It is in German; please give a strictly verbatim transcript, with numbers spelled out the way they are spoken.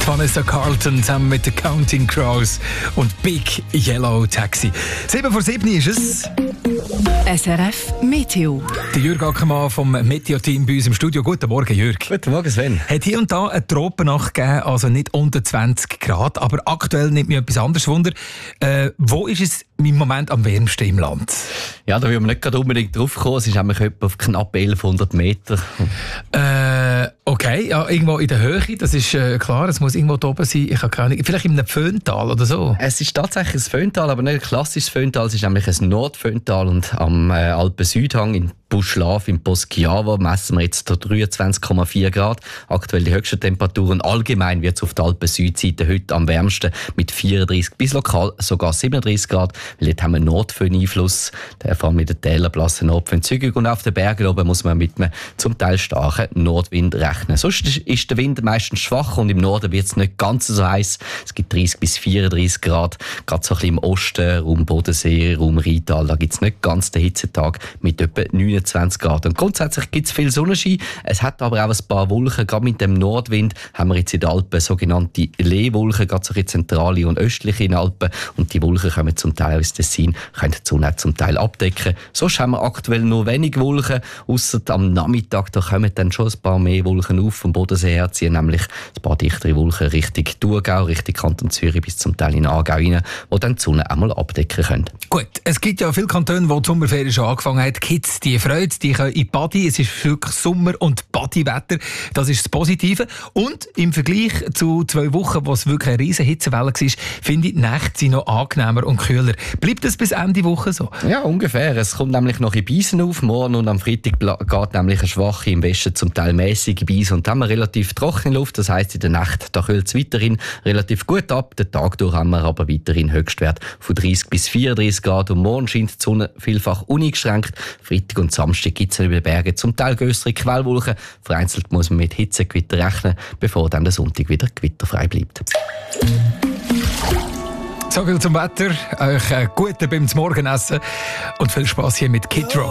Vanessa Carlton zusammen mit den Counting Crows und Big Yellow Taxi. sieben vor sieben ist es. S R F Meteo. Der Jürg Ackermann vom Meteo-Team bei uns im Studio. Guten Morgen, Jürg. Guten Morgen, Sven. Hat hier und da eine Tropennacht gegeben, also nicht unter zwanzig Grad, aber aktuell nimmt mich etwas anderes Wunder. Äh, wo ist es im Moment am wärmsten im Land? Ja, da will man nicht gerade unbedingt drauf kommen. Es ist nämlich etwa auf knapp elfhundert Meter. Äh, okay, ja, irgendwo in der Höhe, das ist äh, klar, es muss irgendwo da oben sein. Ich habe keine Ahnung, vielleicht in einem Föhntal oder so. Es ist tatsächlich ein Föhntal, aber nicht ein klassisches Föhntal. Es ist nämlich ein Nordföhntal und am äh, Alpen-Südhang in Buschlav im Poschiavo messen wir jetzt dreiundzwanzig Komma vier Grad. Aktuell die höchsten Temperaturen. Allgemein wird es auf der Alpen-Südseite heute am wärmsten mit vierunddreißig bis lokal sogar siebenunddreißig Grad. Weil dort haben wir Nordföhn-Einfluss. Der vor allem in den Tälern blassen Nordföhn zügig. Und auf den Bergen oben muss man mit einem zum Teil starken Nordwind rechnen. Sonst ist der Wind meistens schwach und im Norden wird es nicht ganz so heiß. Es gibt dreißig bis vierunddreißig Grad. Gerade so ein bisschen im Osten, Raum Bodensee, Raum Rheintal, da gibt es nicht ganz den Hitzetag mit etwa neunundzwanzig Grad. Und grundsätzlich gibt es viel Sonnenschein. Es hat aber auch ein paar Wolken. Gerade mit dem Nordwind haben wir jetzt in den Alpen sogenannte Lehwolken, gerade so in zentrale und östliche in den Alpen. Und die Wolken kommen zum Teil aus Tessin, können die Sonne auch zum Teil abdecken. Sonst haben wir aktuell nur wenig Wolken, ausser am Nachmittag, da kommen dann schon ein paar mehr Wolken auf vom Bodensee her, ziehen nämlich ein paar dichtere Wolken Richtung Thurgau, Richtung Kanton Zürich bis zum Teil in Aargau rein, wo dann die Sonne einmal abdecken können. Gut, es gibt ja viele Kantone, wo die Sommerferien schon angefangen haben. Die Kids, die freuen, die können in die Badi. Es ist wirklich Sommer- und Badi-Wetter. Das ist das Positive. Und im Vergleich zu zwei Wochen, wo es wirklich eine riesen Hitzewelle war, finde ich, die Nächte sind noch angenehmer und kühler. Bleibt das bis Ende Woche so? Ja, ungefähr. Es kommt nämlich noch in Beisen auf. Morgen und am Freitag geht nämlich eine schwache, im Westen zum Teil mäßige Beise. Und dann haben wir relativ trockene Luft. Das heisst, in der Nacht da kühlt es weiterhin relativ gut ab. Den Tag durch haben wir aber weiterhin Höchstwert von dreißig bis vierunddreißig Grad. Und morgen scheint die Sonne vielfach uneingeschränkt. Freitag und Samstag gibt es über den Bergen zum Teil größere Quellwolken. Vereinzelt muss man mit Hitzegewitter rechnen, bevor dann der Sonntag wieder gewitterfrei bleibt. So viel zum Wetter. Euch einen guten beim Morgenessen und viel Spass hier mit Kid Rock.